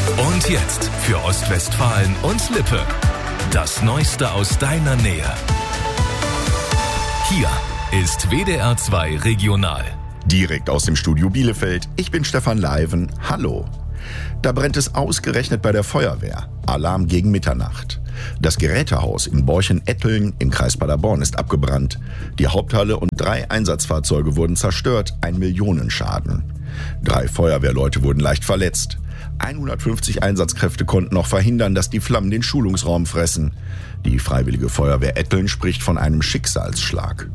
Und jetzt für Ostwestfalen und Lippe. Das Neueste aus deiner Nähe. Hier ist WDR 2 Regional. Direkt aus dem Studio Bielefeld. Ich bin Stefan Leiven. Hallo. Da brennt es ausgerechnet bei der Feuerwehr. Alarm gegen Mitternacht. Das Gerätehaus in Borchen-Etteln im Kreis Paderborn ist abgebrannt. Die Haupthalle und 3 Einsatzfahrzeuge wurden zerstört. Ein Millionenschaden. 3 Feuerwehrleute wurden leicht verletzt. 150 Einsatzkräfte konnten noch verhindern, dass die Flammen den Schulungsraum fressen. Die Freiwillige Feuerwehr Etteln spricht von einem Schicksalsschlag.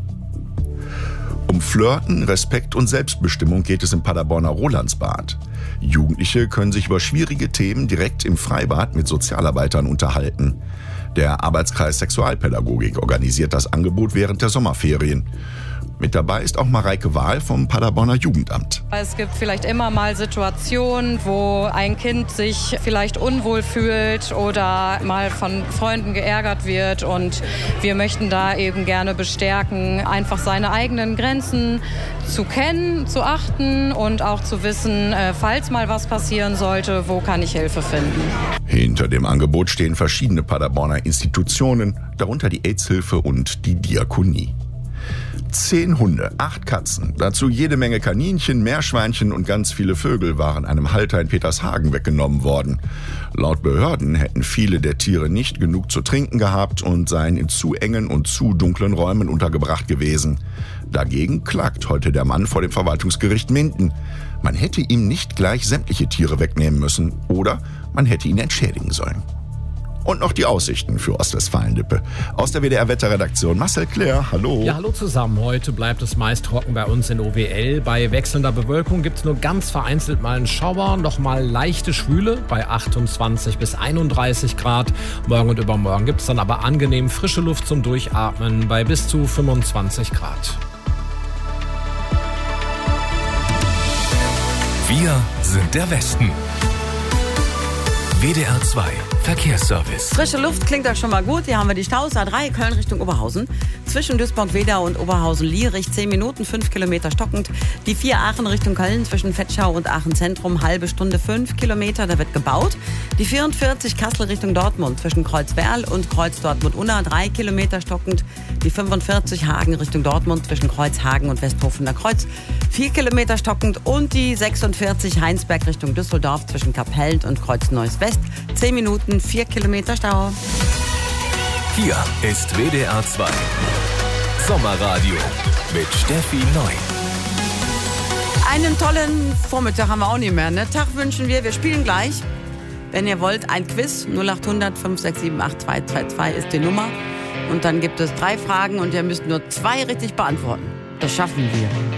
Um Flirten, Respekt und Selbstbestimmung geht es im Paderborner Rolandsbad. Jugendliche können sich über schwierige Themen direkt im Freibad mit Sozialarbeitern unterhalten. Der Arbeitskreis Sexualpädagogik organisiert das Angebot während der Sommerferien. Mit dabei ist auch Mareike Wahl vom Paderborner Jugendamt. Es gibt vielleicht immer mal Situationen, wo ein Kind sich vielleicht unwohl fühlt oder mal von Freunden geärgert wird. Und wir möchten da eben gerne bestärken, einfach seine eigenen Grenzen zu kennen, zu achten und auch zu wissen, falls mal was passieren sollte, wo kann ich Hilfe finden. Hinter dem Angebot stehen verschiedene Paderborner Institutionen, darunter die AIDS-Hilfe und die Diakonie. 10 Hunde, 8 Katzen, dazu jede Menge Kaninchen, Meerschweinchen und ganz viele Vögel waren einem Halter in Petershagen weggenommen worden. Laut Behörden hätten viele der Tiere nicht genug zu trinken gehabt und seien in zu engen und zu dunklen Räumen untergebracht gewesen. Dagegen klagt heute der Mann vor dem Verwaltungsgericht Minden. Man hätte ihm nicht gleich sämtliche Tiere wegnehmen müssen oder man hätte ihn entschädigen sollen. Und noch die Aussichten für Ostwestfalen-Lippe. Aus der WDR-Wetterredaktion Marcel Claire, hallo. Ja, hallo zusammen. Heute bleibt es meist trocken bei uns in OWL. Bei wechselnder Bewölkung gibt es nur ganz vereinzelt mal einen Schauer, noch mal leichte Schwüle bei 28 bis 31 Grad. Morgen und übermorgen gibt es dann aber angenehm frische Luft zum Durchatmen bei bis zu 25 Grad. Wir sind der Westen. WDR 2 Verkehrsservice. Frische Luft klingt doch schon mal gut. Hier haben wir die Staus A3 Köln Richtung Oberhausen. Zwischen Duisburg-Wedau und Oberhausen-Lierich 10 Minuten, 5 Kilometer stockend. Die 4 Aachen Richtung Köln zwischen Vetschau und Aachen Zentrum, halbe Stunde 5 Kilometer, da wird gebaut. Die 44 Kassel Richtung Dortmund zwischen Kreuzwerl und Kreuz Dortmund-Unna 3 Kilometer stockend. Die 45 Hagen Richtung Dortmund zwischen Kreuzhagen und Westhofener Kreuz 4 Kilometer stockend. Und die 46 Heinsberg Richtung Düsseldorf zwischen Kapellen und Kreuz Neuss West 10 Minuten, 4 Kilometer Stau. Hier ist WDR 2 Sommerradio mit Steffi Neu. Einen tollen Vormittag haben wir auch nicht mehr. Ne? Tag wünschen wir spielen gleich. Wenn ihr wollt, ein Quiz. 0800 567 8222 ist die Nummer. Und dann gibt es 3 Fragen und ihr müsst nur 2 richtig beantworten. Das schaffen wir.